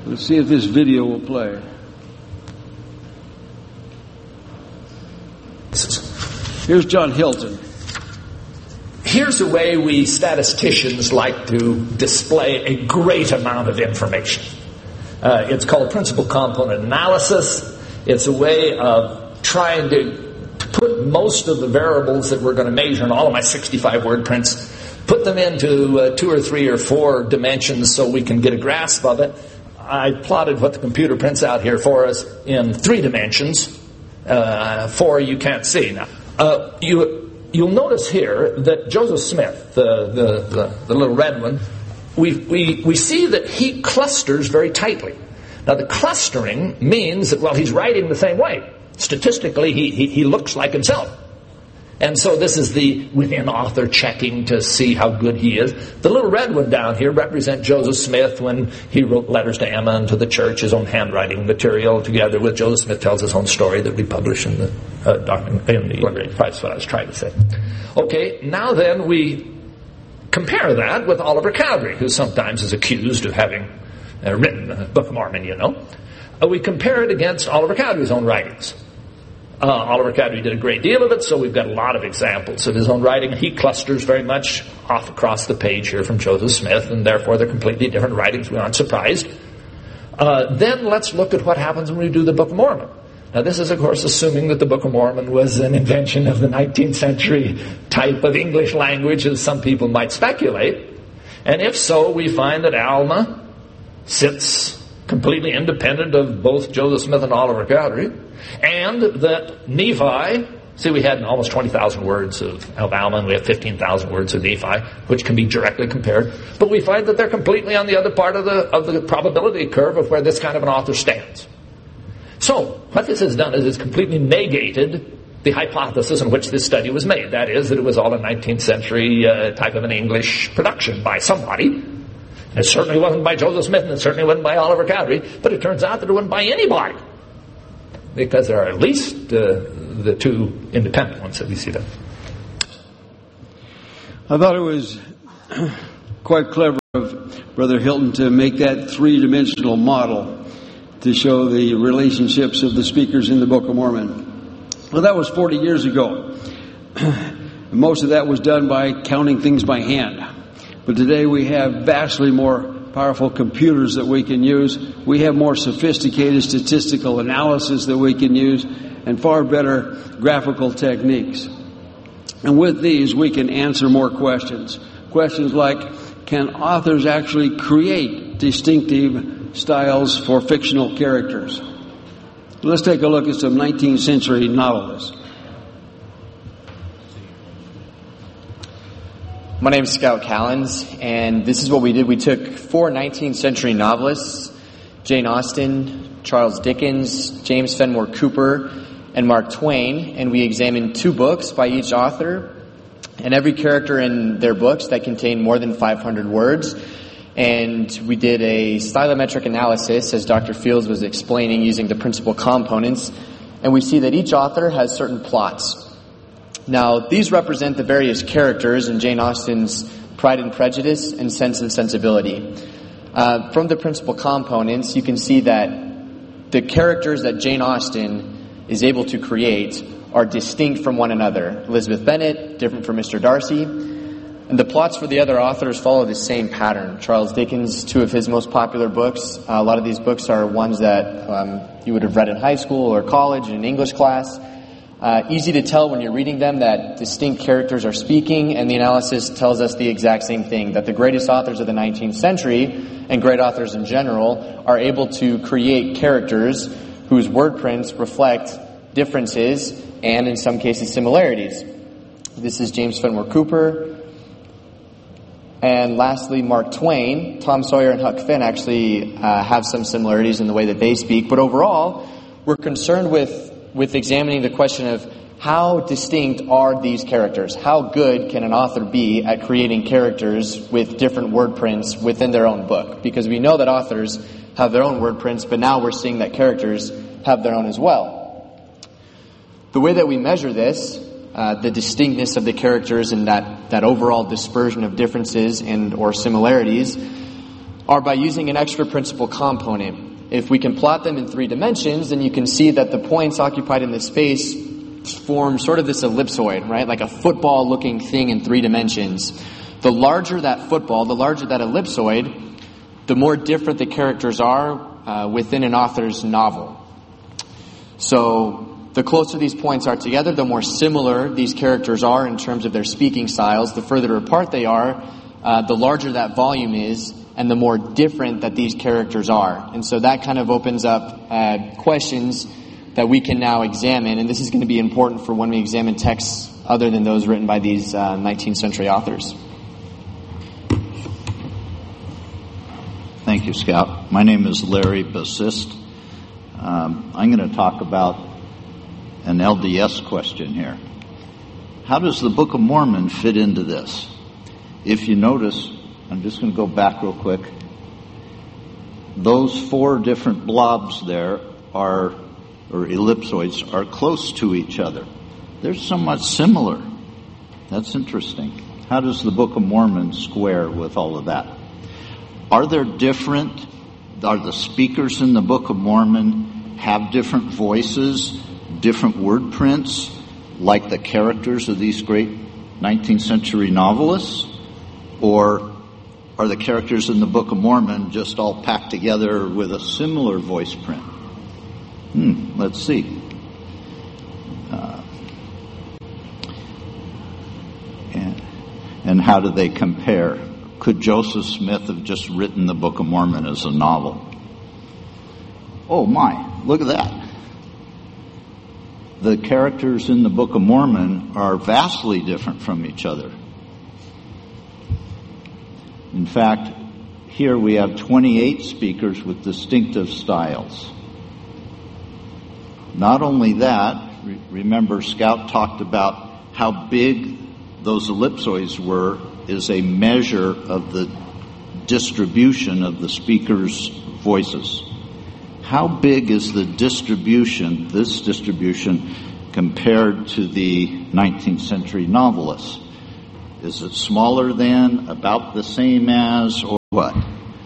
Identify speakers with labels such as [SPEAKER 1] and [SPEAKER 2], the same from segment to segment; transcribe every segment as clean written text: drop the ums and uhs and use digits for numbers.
[SPEAKER 1] Let's see if this video will play. Here's John Hilton.
[SPEAKER 2] Here's a way we statisticians like to display a great amount of information. It's called principal component analysis. It's a way of trying to put most of the variables that we're going to measure in all of my 65 word prints, put them into 2 or 3 or 4 dimensions so we can get a grasp of it. I plotted what the computer prints out here for us in 3 dimensions. 4 you can't see. Now, you'll notice here that Joseph Smith, the little red one, we see that he clusters very tightly. Now, the clustering means that, well, he's writing the same way. Statistically, he looks like himself. And so this is the within-author checking to see how good he is. The little red one down here represents Joseph Smith when he wrote letters to Emma and to the church, his own handwriting material, together with Joseph Smith tells his own story that we publish in the document. That's what I was trying to say. Okay, now then we compare that with Oliver Cowdery, who sometimes is accused of having written the Book of Mormon, you know. We compare it against Oliver Cowdery's own writings. Oliver Cowdery did a great deal of it, so we've got a lot of examples of his own writing. He clusters very much off across the page here from Joseph Smith, and therefore they're completely different writings. We aren't surprised. Then let's look at what happens when we do the Book of Mormon. Now this is, of course, assuming that the Book of Mormon was an invention of the 19th century type of English language, as some people might speculate. And if so, we find that Alma sits completely independent of both Joseph Smith and Oliver Cowdery, and that Nephi, see, we had almost 20,000 words of Alma, and we have 15,000 words of Nephi, which can be directly compared, but we find that they're completely on the other part of the probability curve of where this kind of an author stands. So, what this has done is it's completely negated the hypothesis on which this study was made. That is, that it was all a 19th century type of an English production by somebody. It certainly wasn't by Joseph Smith, and it certainly wasn't by Oliver Cowdery, but it turns out that it wasn't by anybody, because there are at least the 2 independent ones that we see there.
[SPEAKER 1] I thought it was quite clever of Brother Hilton to make that 3-dimensional model to show the relationships of the speakers in the Book of Mormon. Well, that was 40 years ago. Most of that was done by counting things by hand. But today we have vastly more powerful computers that we can use. We have more sophisticated statistical analysis that we can use, and far better graphical techniques. And with these, we can answer more questions. Questions like, can authors actually create distinctive styles for fictional characters? Let's take a look at some 19th century novelists.
[SPEAKER 3] My name is Scout Callens, and this is what we did. We took 4 19th century novelists, Jane Austen, Charles Dickens, James Fenimore Cooper, and Mark Twain, and we examined 2 books by each author, and every character in their books that contained more than 500 words. And we did a stylometric analysis, as Dr. Fields was explaining, using the principal components, and we see that each author has certain plots. Now, these represent the various characters in Jane Austen's Pride and Prejudice and Sense and Sensibility. From the principal components, you can see that the characters that Jane Austen is able to create are distinct from one another. Elizabeth Bennet, different from Mr. Darcy. And the plots for the other authors follow the same pattern. Charles Dickens, 2 of his most popular books. A lot of these books are ones that you would have read in high school or college in an English class. Easy to tell when you're reading them that distinct characters are speaking, and the analysis tells us the exact same thing, that the greatest authors of the 19th century, and great authors in general, are able to create characters whose word prints reflect differences and, in some cases, similarities. This is James Fenimore Cooper. And lastly, Mark Twain. Tom Sawyer and Huck Finn actually have some similarities in the way that they speak, but overall, we're concerned with examining the question of how distinct are these characters? How good can an author be at creating characters with different word prints within their own book? Because we know that authors have their own word prints, but now we're seeing that characters have their own as well. The way that we measure this, the distinctness of the characters and that overall dispersion of differences and or similarities, are by using an extra principal component. If we can plot them in 3 dimensions, then you can see that the points occupied in this space form sort of this ellipsoid, right? Like a football-looking thing in 3 dimensions. The larger that football, the larger that ellipsoid, the more different the characters are within an author's novel. So the closer these points are together, the more similar these characters are in terms of their speaking styles. The further apart they are, the larger that volume is, and the more different that these characters are. And so that kind of opens up questions that we can now examine, and this is going to be important for when we examine texts other than those written by these 19th century authors.
[SPEAKER 4] Thank you, Scout. My name is Larry Bassist. I'm going to talk about an LDS question here. How does the Book of Mormon fit into this? If you notice, I'm just going to go back real quick. Those 4 different blobs there or ellipsoids, are close to each other. They're somewhat similar. That's interesting. How does the Book of Mormon square with all of that? Are the speakers in the Book of Mormon have different voices, different word prints, like the characters of these great 19th century novelists? Or are the characters in the Book of Mormon just all packed together with a similar voice print? Let's see. And how do they compare? Could Joseph Smith have just written the Book of Mormon as a novel? Oh my, look at that. The characters in the Book of Mormon are vastly different from each other. In fact, here we have 28 speakers with distinctive styles. Not only that, remember Scout talked about how big those ellipsoids were is a measure of the distribution of the speakers' voices. How big is the distribution, this distribution, compared to the 19th century novelists? Is it smaller than, about the same as, or what?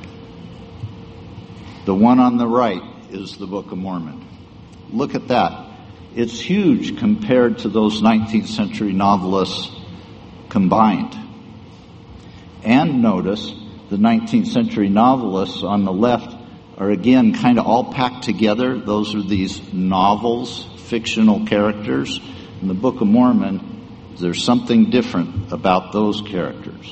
[SPEAKER 4] The one on the right is the Book of Mormon. Look at that. It's huge compared to those 19th century novelists combined. And notice the 19th century novelists on the left are again kind of all packed together. Those are these novels, fictional characters. In the Book of Mormon, there's something different about those characters.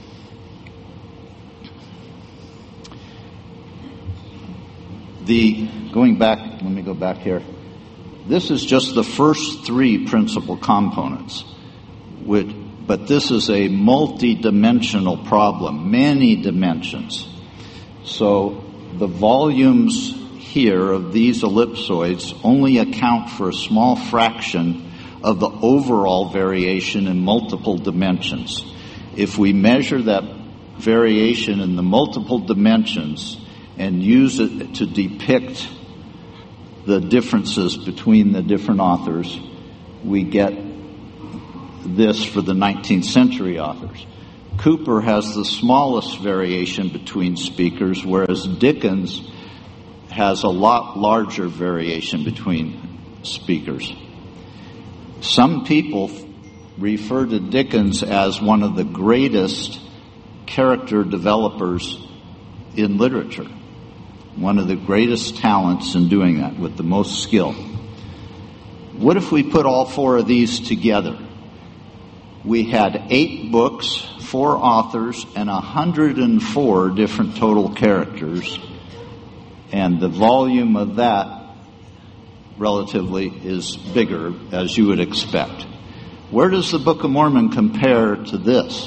[SPEAKER 4] Let me go back here. This is just the first 3 principal components, but this is a multi-dimensional problem, many dimensions. So the volumes here of these ellipsoids only account for a small fraction of the overall variation in multiple dimensions. If we measure that variation in the multiple dimensions and use it to depict the differences between the different authors, we get this for the 19th century authors. Cooper has the smallest variation between speakers, whereas Dickens has a lot larger variation between speakers. Some people refer to Dickens as one of the greatest character developers in literature. One of the greatest talents in doing that, with the most skill. What if we put all 4 of these together? We had 8 books, 4 authors, and 104 different total characters. And the volume of that relatively is bigger, as you would expect. Where does the Book of Mormon compare to this?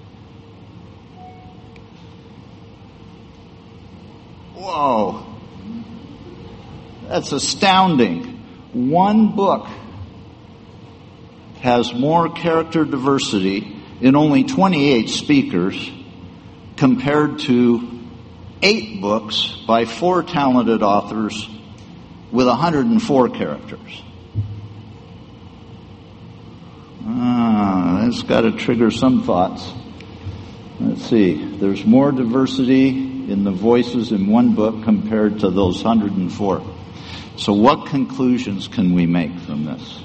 [SPEAKER 4] Whoa, that's astounding. One book has more character diversity in only 28 speakers compared to 8 books by 4 talented authors with 104 characters. That's got to trigger some thoughts. Let's see. There's more diversity in the voices in one book compared to those 104. So what conclusions can we make from this?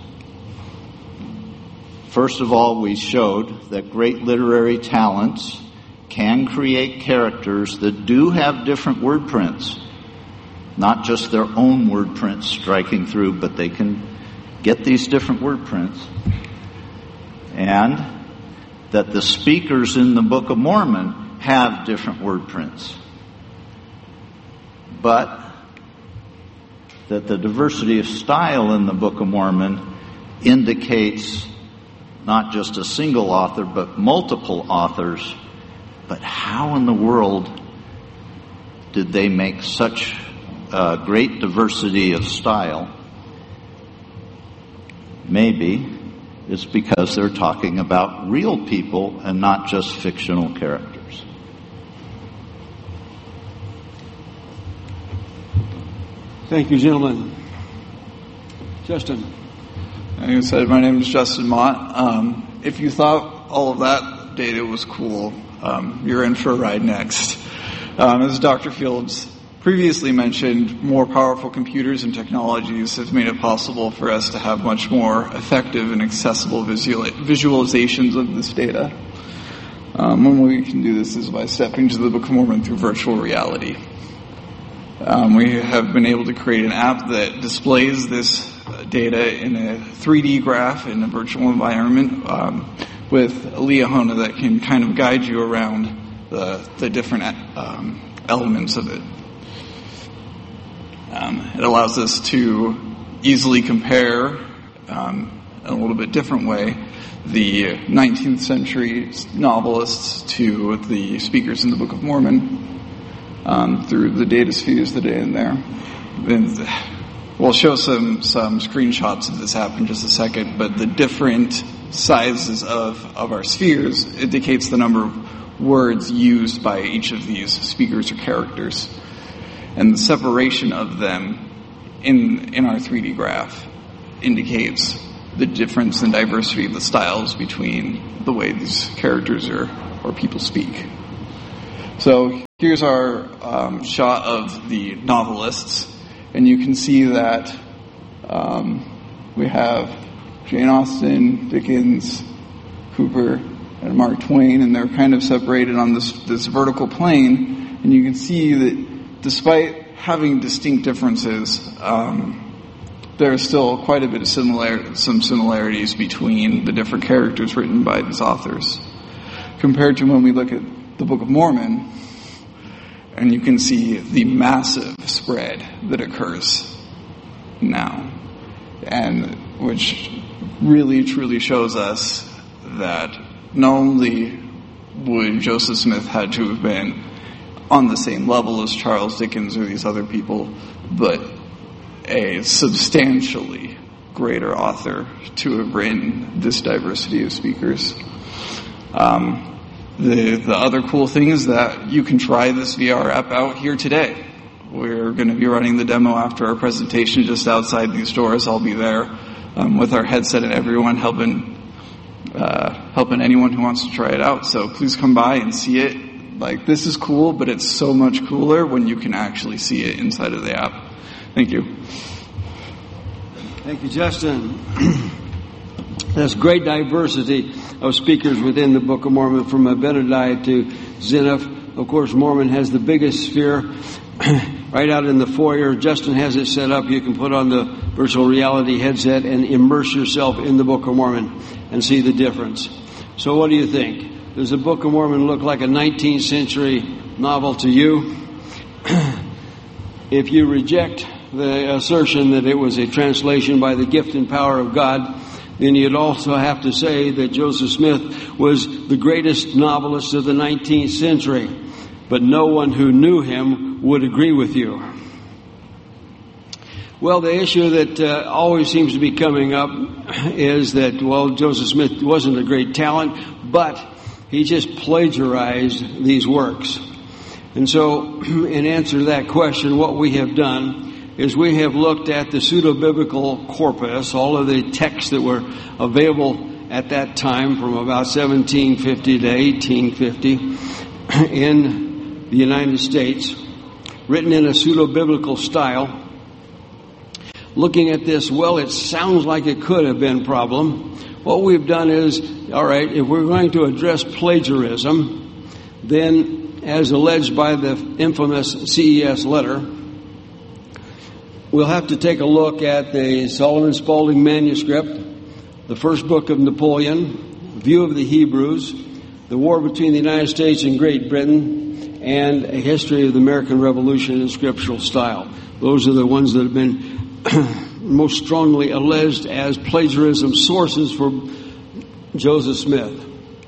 [SPEAKER 4] First of all, we showed that great literary talents can create characters that do have different word prints. Not just their own word prints striking through, but they can get these different word prints. And that the speakers in the Book of Mormon have different word prints. But that the diversity of style in the Book of Mormon indicates not just a single author, but multiple authors. But how in the world did they make such great diversity of style? Maybe it's because they're talking about real people and not just fictional characters.
[SPEAKER 1] Thank you, gentlemen. Justin.
[SPEAKER 5] Like I said, my name is Justin Mott. If you thought all of that data was cool, you're in for a ride next. As Dr. Fields previously mentioned, more powerful computers and technologies have made it possible for us to have much more effective and accessible visualizations of this data. One way we can do this is by stepping to the Book of Mormon through virtual reality. We have been able to create an app that displays this data in a 3D graph in a virtual environment with a Liahona that can kind of guide you around the different elements of it. It allows us to easily compare, in a little bit different way, the 19th century novelists to the speakers in the Book of Mormon through the data spheres that are in there. And we'll show some screenshots of this app in just a second, but the different sizes of our spheres indicates the number of words used by each of these speakers or characters. And the separation of them in our 3D graph indicates the difference and diversity of the styles between the way these characters or people speak. So here's our shot of the novelists, and you can see that we have Jane Austen, Dickens, Cooper, and Mark Twain, and they're kind of separated on this vertical plane, and you can see that despite having distinct differences, there is still quite a bit of some similarities between the different characters written by these authors. Compared to when we look at the Book of Mormon, and you can see the massive spread that occurs now, and which really truly shows us that not only would Joseph Smith had to have been on the same level as Charles Dickens or these other people, but a substantially greater author to have written this diversity of speakers. The other cool thing is that you can try this VR app out here today. We're going to be running the demo after our presentation just outside these doors. I'll be there with our headset and everyone helping anyone who wants to try it out. So please come by and see it. Like, this is cool, but it's so much cooler when you can actually see it inside of the app. Thank you.
[SPEAKER 1] Thank you, Justin. There's great diversity of speakers within the Book of Mormon, from Abinadi to Zeniff. Of course, Mormon has the biggest sphere right out in the foyer. Justin has it set up. You can put on the virtual reality headset and immerse yourself in the Book of Mormon and see the difference. So what do you think? Does the Book of Mormon look like a 19th century novel to you? If you reject the assertion that it was a translation by the gift and power of God, then you'd also have to say that Joseph Smith was the greatest novelist of the 19th century. But no one who knew him would agree with you. Well, the issue that always seems to be coming up is that, well, Joseph Smith wasn't a great talent, but he just plagiarized these works. And so, in answer to that question, what we have done is we have looked at the pseudo-biblical corpus, all of the texts that were available at that time from about 1750 to 1850 in the United States, written in a pseudo-biblical style. Looking at this, well, it sounds like it could have been a problem. What we've done is, all right, if we're going to address plagiarism, then as alleged by the infamous CES letter, we'll have to take a look at the Solomon Spaulding manuscript, the first book of Napoleon, View of the Hebrews, the war between the United States and Great Britain, and a history of the American Revolution in scriptural style. Those are the ones that have been most strongly alleged as plagiarism sources for Joseph Smith.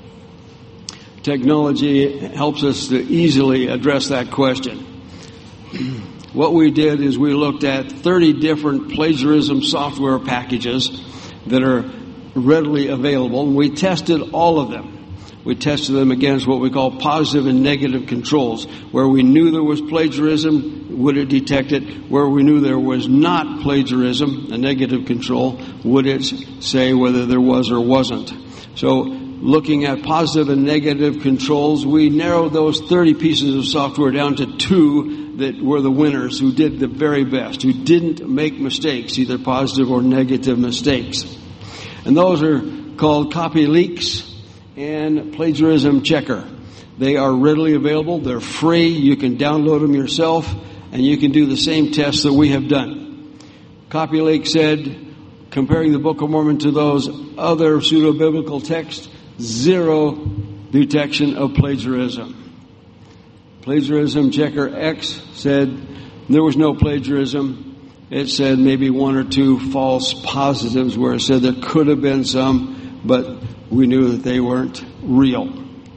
[SPEAKER 1] Technology helps us to easily address that question. What we did is we looked at 30 different plagiarism software packages that are readily available, and we tested all of them. We tested them against what we call positive and negative controls. Where we knew there was plagiarism, would it detect it? Where we knew there was not plagiarism, a negative control, would it say whether there was or wasn't? So looking at positive and negative controls, we narrowed those 30 pieces of software down to 2 that were the winners, who did the very best, who didn't make mistakes, either positive or negative mistakes. And those are called CopyLeaks and Plagiarism Checker. They are readily available. They're free. You can download them yourself, and you can do the same tests that we have done. CopyLeaks said, comparing the Book of Mormon to those other pseudo-biblical texts, 0 detection of plagiarism. Plagiarism Checker X said there was no plagiarism. It said maybe 1 or 2 false positives where it said there could have been some, but we knew that they weren't real.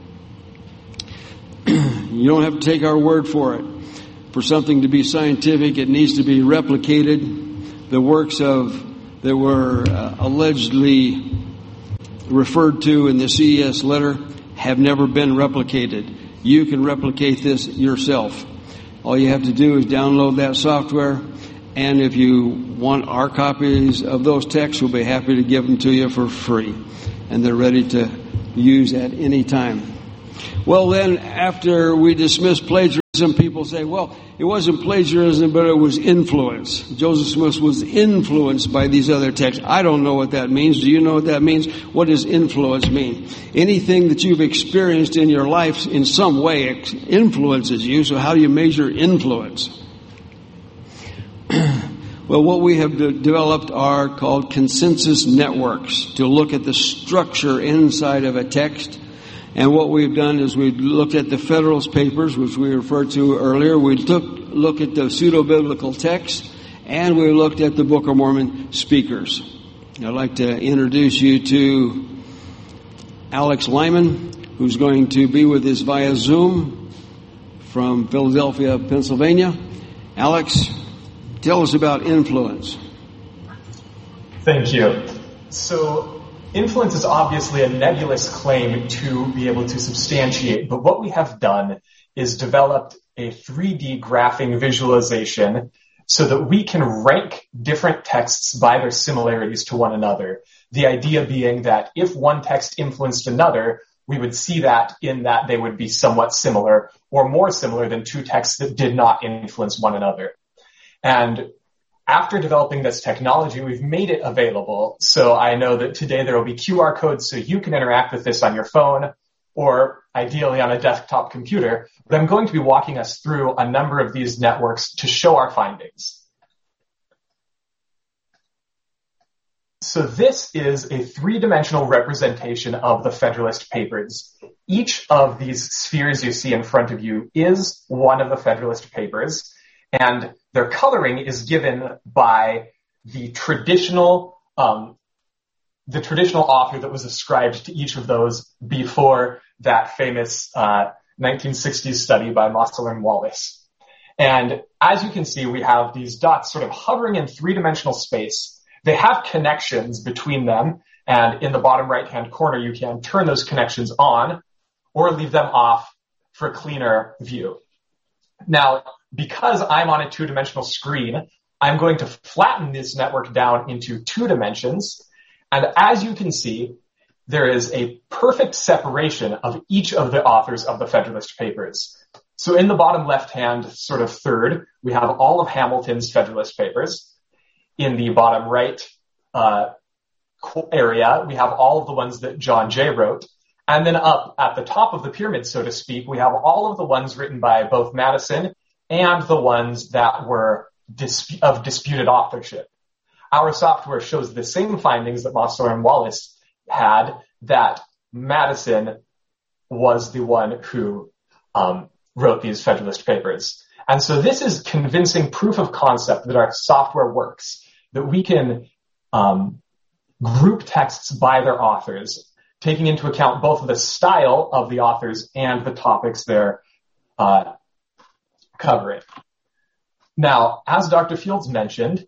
[SPEAKER 1] You don't have to take our word for it. For something to be scientific, it needs to be replicated. The works that were allegedly referred to in the CES letter have never been replicated. You can replicate this yourself. All you have to do is download that software, and if you want our copies of those texts, we'll be happy to give them to you for free. And they're ready to use at any time. Well, then, after we dismiss plagiarism, people say, well, it wasn't plagiarism, but it was influence. Joseph Smith was influenced by these other texts. I don't know what that means. Do you know what that means? What does influence mean? Anything that you've experienced in your life in some way influences you, so how do you measure influence? Well, what we have developed are called consensus networks to look at the structure inside of a text. And what we've done is we've looked at the Federalist Papers, which we referred to earlier. We look at the pseudo-biblical text, and we looked at the Book of Mormon speakers. I'd like to introduce you to Alex Lyman, who's going to be with us via Zoom from Philadelphia, Pennsylvania. Alex, tell us about influence.
[SPEAKER 6] Thank you. So, influence is obviously a nebulous claim to be able to substantiate, but what we have done is developed a 3D graphing visualization so that we can rank different texts by their similarities to one another. The idea being that if one text influenced another, we would see that in that they would be somewhat similar or more similar than 2 texts that did not influence one another. And after developing this technology, we've made it available. So I know that today there will be QR codes so you can interact with this on your phone or ideally on a desktop computer. But I'm going to be walking us through a number of these networks to show our findings. So this is a 3-dimensional representation of the Federalist Papers. Each of these spheres you see in front of you is one of the Federalist Papers. And their coloring is given by the traditional author that was ascribed to each of those before that famous 1960s study by Mossler and Wallace. And as you can see, we have these dots sort of hovering in 3-dimensional space. They have connections between them, and in the bottom right-hand corner, you can turn those connections on or leave them off for cleaner view. Now, because I'm on a 2-dimensional screen, I'm going to flatten this network down into 2 dimensions. And as you can see, there is a perfect separation of each of the authors of the Federalist Papers. So in the bottom left-hand sort of third, we have all of Hamilton's Federalist Papers. In the bottom right area, we have all of the ones that John Jay wrote. And then up at the top of the pyramid, so to speak, we have all of the ones written by both Madison and the ones that were of disputed authorship. Our software shows the same findings that Mosler and Wallace had, that Madison was the one who wrote these Federalist Papers. And so this is convincing proof of concept that our software works, that we can group texts by their authors, taking into account both the style of the authors and the topics they're covering. Now, as Dr. Fields mentioned,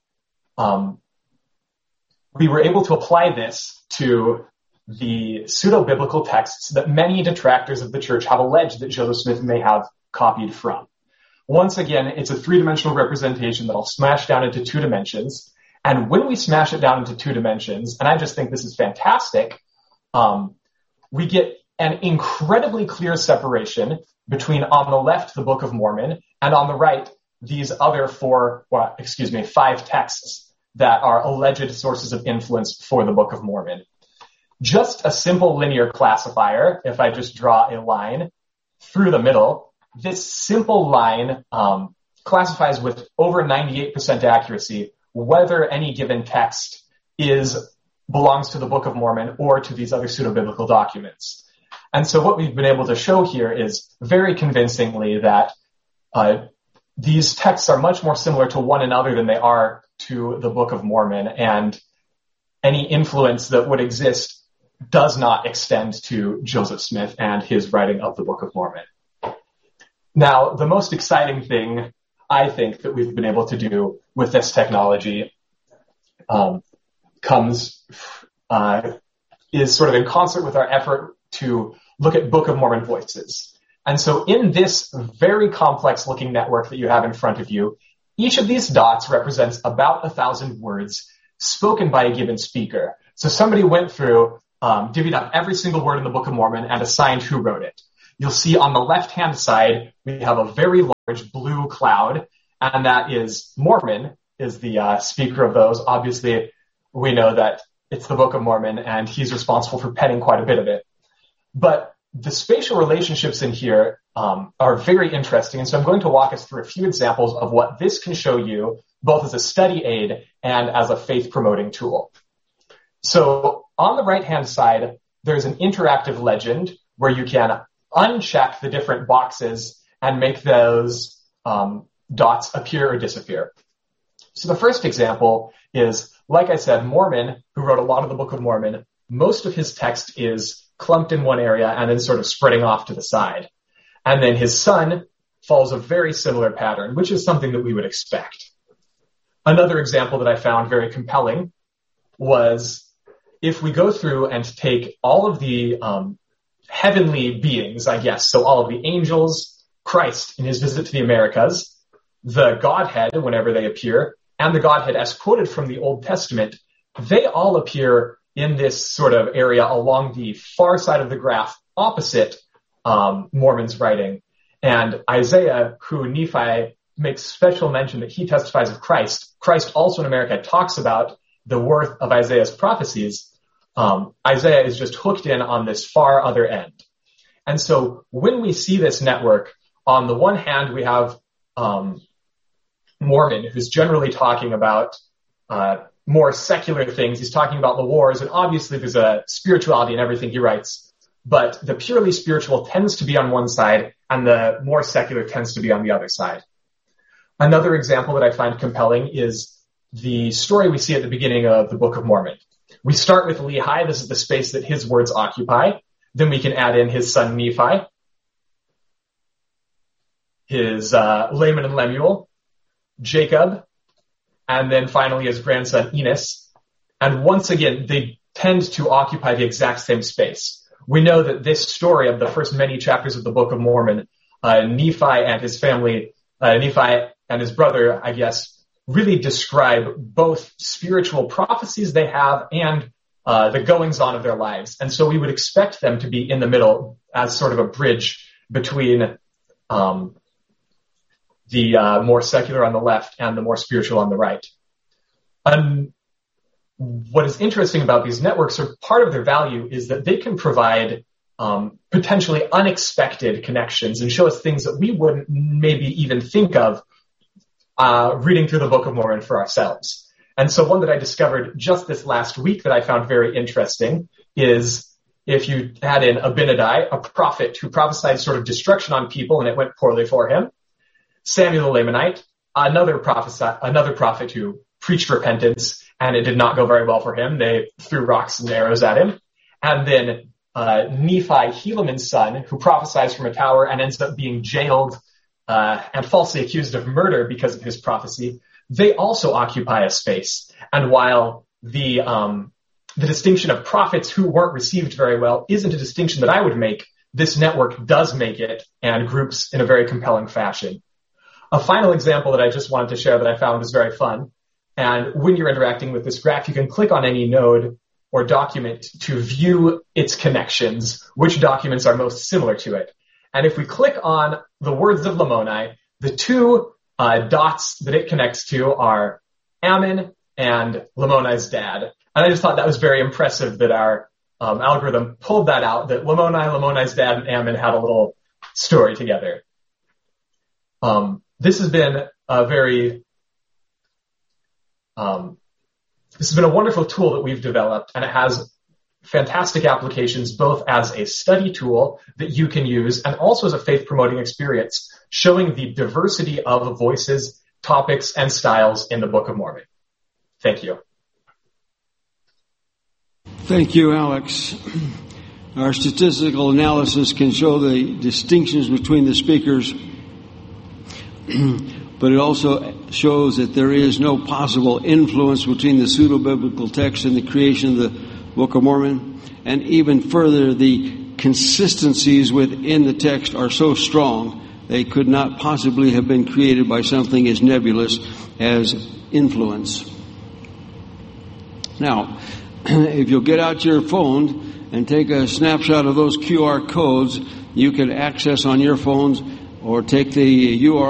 [SPEAKER 6] we were able to apply this to the pseudo-biblical texts that many detractors of the church have alleged that Joseph Smith may have copied from. Once again, it's a three-dimensional representation that I'll smash down into two dimensions. And when we smash it down into two dimensions, and I just think this is fantastic, we get an incredibly clear separation between, on the left, the Book of Mormon, and on the right, these other five texts that are alleged sources of influence for the Book of Mormon. Just a simple linear classifier, if I just draw a line through the middle, this simple line classifies with over 98% accuracy whether any given text belongs to the Book of Mormon or to these other pseudo-biblical documents. And so what we've been able to show here is very convincingly that these texts are much more similar to one another than they are to the Book of Mormon, and any influence that would exist does not extend to Joseph Smith and his writing of the Book of Mormon. Now, the most exciting thing I think that we've been able to do with this technology is sort of in concert with our effort to look at Book of Mormon voices. And so in this very complex looking network that you have in front of you, each of these dots represents about 1,000 words spoken by a given speaker. So somebody went through, divvied up every single word in the Book of Mormon and assigned who wrote it. You'll see on the left-hand side, we have a very large blue cloud, and that is Mormon, is the speaker of those. Obviously, we know that it's the Book of Mormon, and he's responsible for penning quite a bit of it. But the spatial relationships in here are very interesting, and so I'm going to walk us through a few examples of what this can show you, both as a study aid and as a faith-promoting tool. So on the right-hand side, there's an interactive legend where you can uncheck the different boxes and make those dots appear or disappear. So the first example is, like I said, Mormon, who wrote a lot of the Book of Mormon, most of his text is clumped in one area and then sort of spreading off to the side. And then his son follows a very similar pattern, which is something that we would expect. Another example that I found very compelling was if we go through and take all of the heavenly beings, I guess, so all of the angels, Christ in his visit to the Americas, the Godhead whenever they appear, and the Godhead as quoted from the Old Testament, they all appear in this sort of area along the far side of the graph opposite Mormon's writing. And Isaiah, who Nephi makes special mention that he testifies of Christ, Christ also in America talks about the worth of Isaiah's prophecies. Isaiah is just hooked in on this far other end. And so when we see this network, on the one hand, we have Mormon, who's generally talking about more secular things. He's talking about the wars, and obviously there's a spirituality in everything he writes. But the purely spiritual tends to be on one side, and the more secular tends to be on the other side. Another example that I find compelling is the story we see at the beginning of the Book of Mormon. We start with Lehi. This is the space that his words occupy. Then we can add in his son Nephi, his Laman and Lemuel, Jacob, and then finally his grandson Enos. And once again, they tend to occupy the exact same space. We know that this story of the first many chapters of the Book of Mormon, Nephi and his family, Nephi and his brother, I guess, really describe both spiritual prophecies they have and the goings-on of their lives. And so we would expect them to be in the middle as sort of a bridge between the more secular on the left and the more spiritual on the right. And what is interesting about these networks, or part of their value, is that they can provide potentially unexpected connections and show us things that we wouldn't maybe even think of reading through the Book of Mormon for ourselves. And so one that I discovered just this last week that I found very interesting is if you had in Abinadi, a prophet who prophesied sort of destruction on people and it went poorly for him. Samuel the Lamanite, another prophet who preached repentance and it did not go very well for him. They threw rocks and arrows at him. And then Nephi, Helaman's son, who prophesies from a tower and ends up being jailed and falsely accused of murder because of his prophecy. They also occupy a space. And while the distinction of prophets who weren't received very well isn't a distinction that I would make, this network does make it, and groups in a very compelling fashion. A final example that I just wanted to share that I found was very fun. And when you're interacting with this graph, you can click on any node or document to view its connections, which documents are most similar to it. And if we click on the words of Lamoni, the two dots that it connects to are Ammon and Lamoni's dad. And I just thought that was very impressive that our algorithm pulled that out, that Lamoni's dad, and Ammon had a little story together. This has been a wonderful tool that we've developed, and it has fantastic applications both as a study tool that you can use and also as a faith-promoting experience, showing the diversity of voices, topics, and styles in the Book of Mormon. Thank you.
[SPEAKER 1] Thank you, Alex. Our statistical analysis can show the distinctions between the speakers, but it also shows that there is no possible influence between the pseudo-biblical text and the creation of the Book of Mormon. And even further, the consistencies within the text are so strong they could not possibly have been created by something as nebulous as influence. Now, if you'll get out your phone and take a snapshot of those QR codes, you can access on your phones or take the URL